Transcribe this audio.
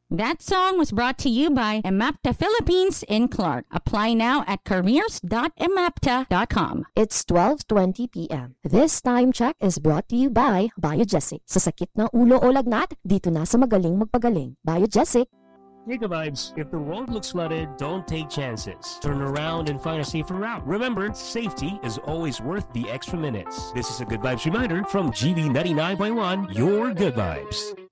That song was brought to you by Emapta Philippines in Clark. Apply now at careers.emapta.com. It's 12:20 p.m. This time check is brought to you by Biogesic. Sa sakit ng ulo o lagnat, dito na sa magaling magpagaling. Biogesic. Hey, Good Vibes. If the road looks flooded, don't take chances. Turn around and find a safer route. Remember, safety is always worth the extra minutes. This is a Good Vibes reminder from GV 99.1, your Good Vibes.